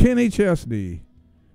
Kenny Chesney.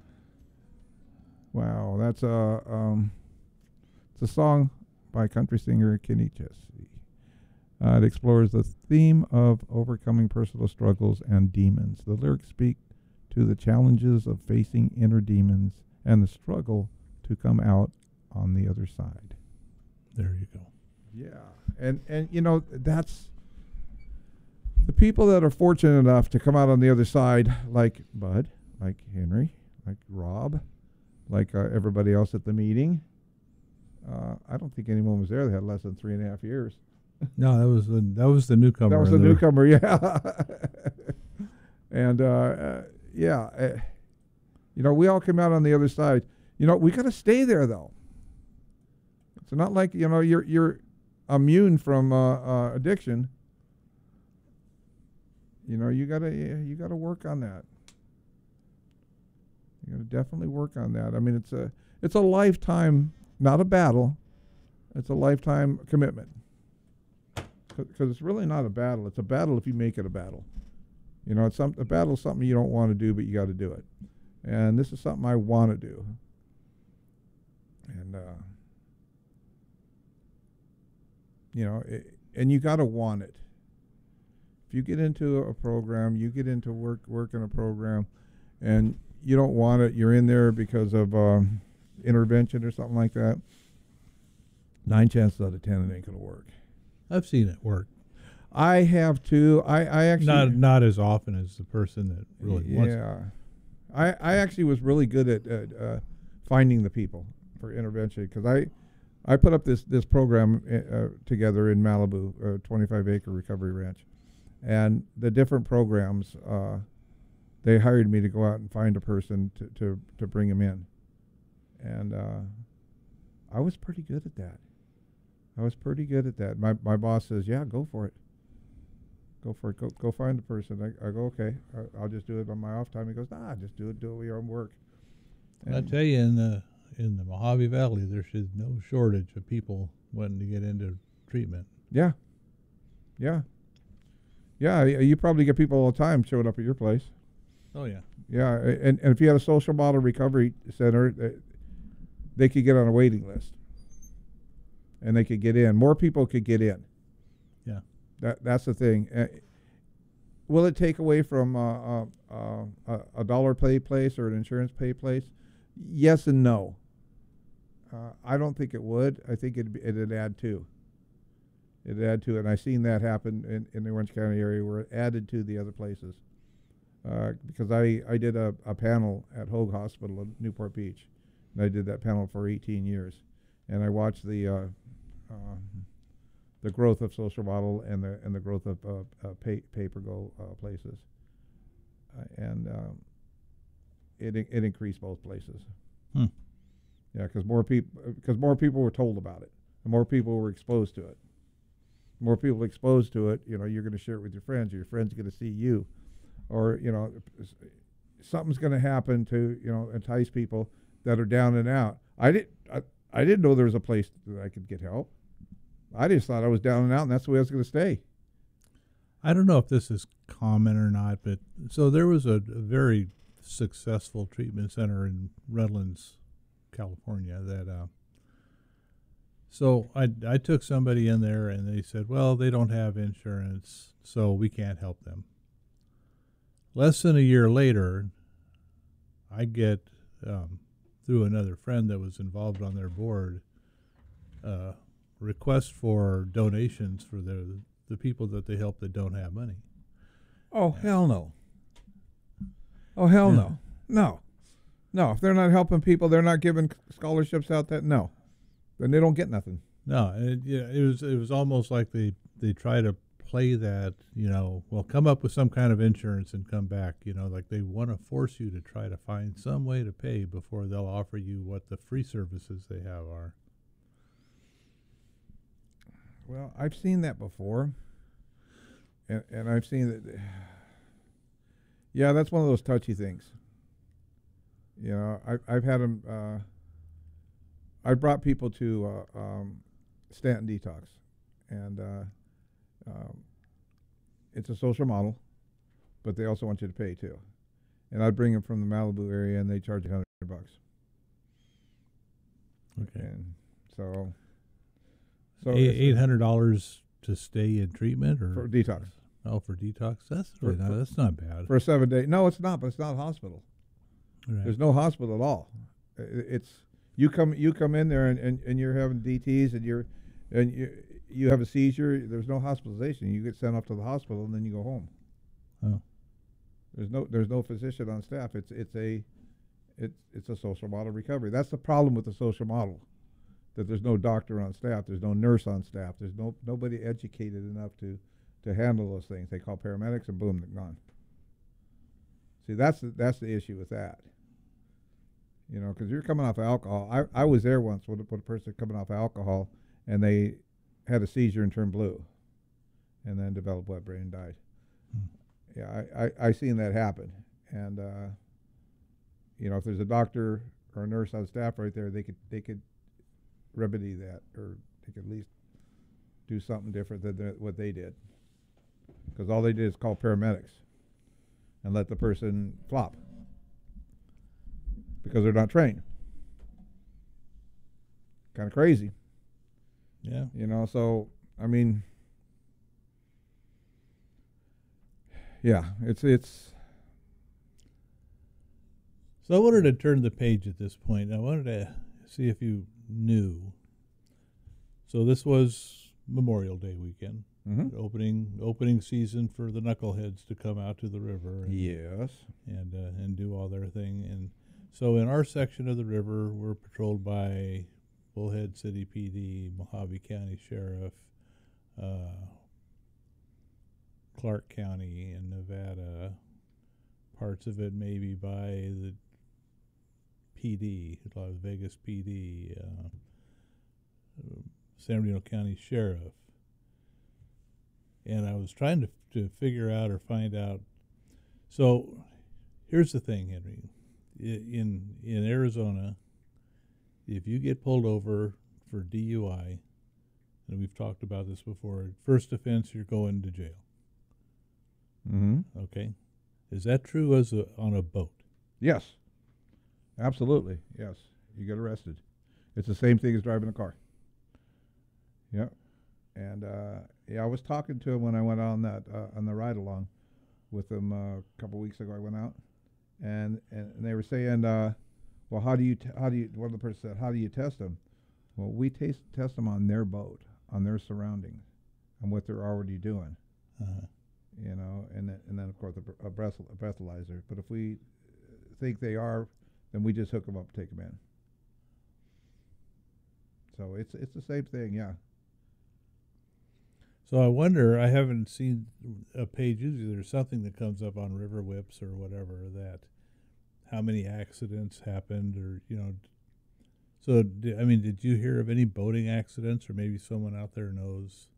Wow, that's it's a song by country singer Kenny Chesney. It explores the theme of overcoming personal struggles and demons. The lyrics speak to the challenges of facing inner demons and the struggle to come out on the other side. There you go. Yeah, and you know, that's the people that are fortunate enough to come out on the other side, like Bud, like Henry, like Rob, like everybody else at the meeting. I don't think anyone was there that had less than 3.5 years. No, that was the newcomer. That was the newcomer, yeah. And you know, we all came out on the other side. You know, we got to stay there though. It's not like, you know, you're immune from addiction. You know, you gotta work on that. You gotta definitely work on that. I mean, it's a lifetime, not a battle. It's a lifetime commitment. Because it's really not a battle. It's a battle if you make it a battle. You know, a battle is something you don't want to do, but you got to do it. And this is something I want to do. And you know, and you got to want it. If you get into a program, you get into work in a program, and you don't want it, you're in there because of intervention or something like that, 9 chances out of 10 it ain't going to work. I've seen it work. I have too. I actually not as often as the person that really wants it. Yeah. I actually was really good at finding the people for intervention, because I put up this program together in Malibu, a 25-acre recovery ranch. And the different programs, they hired me to go out and find a person to bring them in. And I was pretty good at that. My boss says, yeah, go for it. Go for it. Go find the person. I go, okay, I'll just do it on my off time. He goes, nah, just do it with your own work. And I tell you, in the Mojave Valley, there's just no shortage of people wanting to get into treatment. Yeah. You probably get people all the time showing up at your place. Oh yeah. Yeah, and if you had a social model recovery center, they could get on a waiting list, and they could get in. More people could get in. Yeah. That's the thing. Will it take away from a dollar pay place or an insurance pay place? Yes and no. I don't think it would. I think it'd add to. It'd add to it, and I've seen that happen in the Orange County area where it added to the other places. Because I did a panel at Hoag Hospital in Newport Beach, and I did that panel for 18 years, and I watched the growth of social model and the growth of pay-per-go places, and it increased both places. Yeah, because more people were told about it, and more people were exposed to it. More people exposed to it, you know, you're going to share it with your friends, or your friends are going to see you, or you know, something's going to happen to, you know, entice people that are down and out. I didn't know there was a place that I could get help. I just thought I was down and out, and that's the way I was going to stay. I don't know if this is common or not, but so there was a very successful treatment center in Redlands, California that so I took somebody in there, and they said, well, they don't have insurance, so we can't help them. Less than a year later, I get, through another friend that was involved on their board, request for donations for the people that they help that don't have money. Oh, hell no. Oh, hell no. No, if they're not helping people, they're not giving scholarships out, no. Then they don't get nothing. No, it was almost like they try to play that, you know, well, come up with some kind of insurance and come back, you know, like they want to force you to try to find some way to pay before they'll offer you what the free services they have are. Well, I've seen that before, and I've seen that. Yeah, that's one of those touchy things. You know, I've had them. I brought people to Stanton Detox, and it's a social model, but they also want you to pay too. and I'd bring them from the Malibu area, and they charge $100. Okay. And so $800 to stay in treatment, or for detox Oh, for detox. That's not bad. for a 7 day. No, it's not. But it's not a hospital. Right. There's no hospital at all. It's you come in there and you're having DTs and you have a seizure. There's no hospitalization. You get sent up to the hospital and then you go home. Oh. There's no physician on staff. It's a social model recovery. That's the problem with the social model, that there's no doctor on staff, there's no nurse on staff, there's nobody educated enough to handle those things. They call paramedics and boom, they're gone. See, that's the issue with that. You know, because you're coming off of alcohol. I was there once with a person coming off of alcohol, and they had a seizure and turned blue, and then developed wet brain and died. Yeah, I seen that happen, and you know, if there's a doctor or a nurse on staff right there, they could remedy that, or they could at least do something different than what they did, because all they did is call paramedics and let the person flop because they're not trained. Kind of crazy. Yeah. You know, so I mean, yeah, it's. So I wanted to turn the page at this point. I wanted to see if you knew. So this was Memorial Day weekend, opening season for the knuckleheads to come out to the river. And, yes. And do all their thing. And so in our section of the river, we're patrolled by Bullhead City PD, Mojave County Sheriff, Clark County in Nevada, parts of it maybe by the PD, Las Vegas PD, San Bernardino County Sheriff. And I was trying to figure out or find out. So here's the thing, Henry. In Arizona, if you get pulled over for DUI, and we've talked about this before, first offense, you're going to jail. Mm-hmm. Okay. Is that true on a boat? Yes. Absolutely. Yes. You get arrested. It's the same thing as driving a car. Yep. And yeah, I was talking to him when I went on the ride along with him a couple weeks ago. I went out, and they were saying, well, how do you one of the person said, how do you test them? Well, we test them on their boat, on their surroundings, and what they're already doing. You know, and then of course a breathalyzer. But if we think they are, then we just hook them up and take them in. So it's the same thing, yeah. So I wonder, I haven't seen a page, usually there's something that comes up on River Whips or whatever, that how many accidents happened, or, you know. So, I mean, did you hear of any boating accidents, or maybe someone out there knows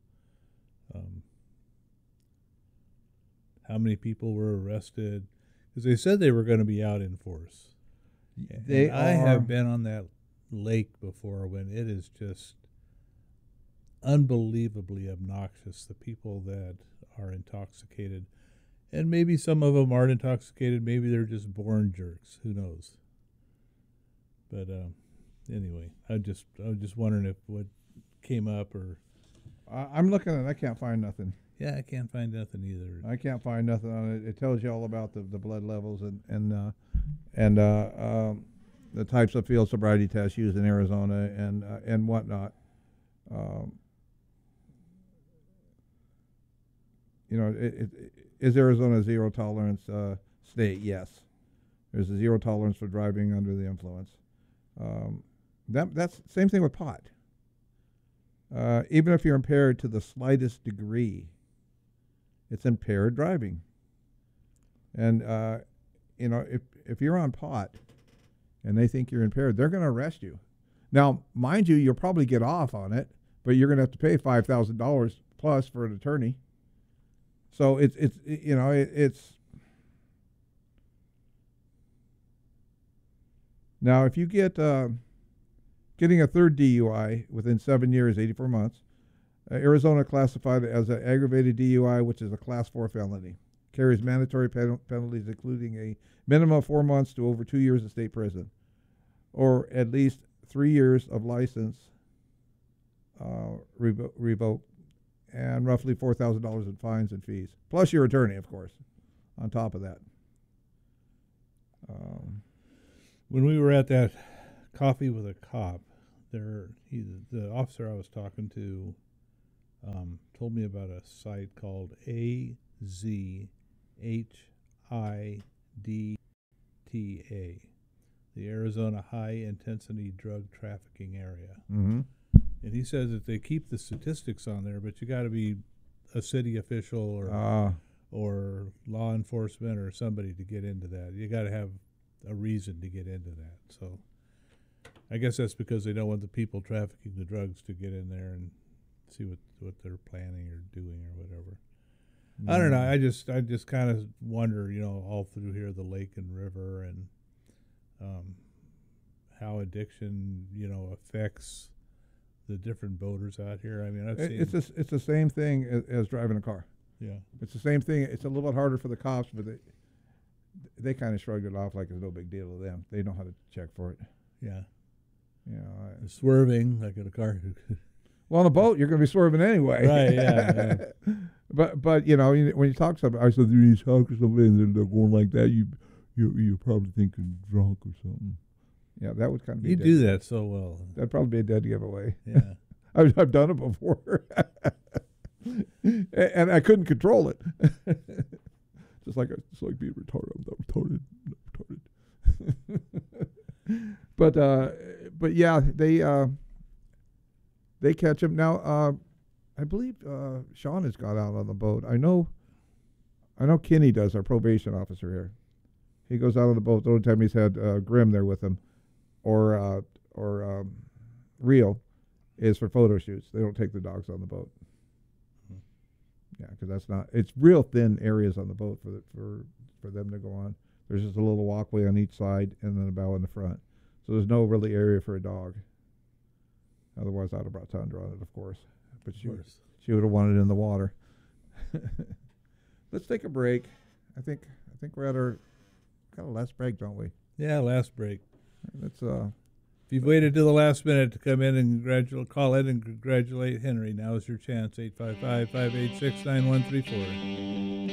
how many people were arrested? Because they said they were going to be out in force. I have been on that lake before when it is just unbelievably obnoxious, the people that are intoxicated. And maybe some of them aren't intoxicated, maybe they're just born jerks, who knows. But anyway, I was just wondering if what came up, or I'm looking at it, I can't find nothing. Yeah, I can't find nothing either. I can't find nothing on it. It tells you all about the blood levels and the types of field sobriety tests used in Arizona and whatnot. You know, is Arizona a zero tolerance state? Yes. There's a zero tolerance for driving under the influence. That's the same thing with pot. Even if you're impaired to the slightest degree, it's impaired driving. And, you know, if you're on pot and they think you're impaired, they're going to arrest you. Now, mind you, you'll probably get off on it, but you're going to have to pay $5,000 plus for an attorney. So it's you know, it's now if you get getting a third DUI within 7 years, 84 months, Arizona classified it as an aggravated DUI, which is a class 4 felony. carries mandatory penalties, including a minimum of 4 months to over 2 years in state prison, or at least 3 years of license revoked, and roughly $4,000 in fines and fees, plus your attorney, of course, on top of that. When we were at that coffee with a cop, the officer I was talking to told me about a site called AZHIDTA, the Arizona High Intensity Drug Trafficking Area. Mm-hmm. And he says that they keep the statistics on there, but you got to be a city official or law enforcement or somebody to get into that. You got to have a reason to get into that. So I guess that's because they don't want the people trafficking the drugs to get in there and see what they're planning or doing or whatever. I don't know. I just kind of wonder, all through here, the lake and river, and how addiction, affects the different boaters out here. I mean, I've seen it's the same thing as driving a car. Yeah, it's the same thing. It's a little bit harder for the cops, but they kind of shrugged it off like it's no big deal to them. They know how to check for it. Yeah. Swerving like in a car. Well, on a boat, you're going to be swerving anyway. Right, yeah. But when you talk to somebody, I said, you talk to somebody and they're going like that, you probably think you're drunk or something. Yeah, that would kind of be. You do that so well. That'd probably be a dead giveaway. Yeah. I've done it before. And I couldn't control it. Just like being retarded. I'm not retarded. But yeah, they catch him now. I believe Sean has got out on the boat. I know Kinney does, our probation officer here. He goes out on the boat. The only time he's had Grim there with him, or Real, is for photo shoots. They don't take the dogs on the boat. Yeah, because it's real thin areas on the boat for them to go on. There's just a little walkway on each side and then a bow in the front. So there's no really area for a dog. Otherwise, I'd have brought Tundra on it, of course. But she would have wanted it in the water. Let's take a break. I think we're at our kind of last break, don't we? Yeah, last break. Let's If you've waited till the last minute to come in and call in and congratulate Henry, now is your chance. 855-586-9134.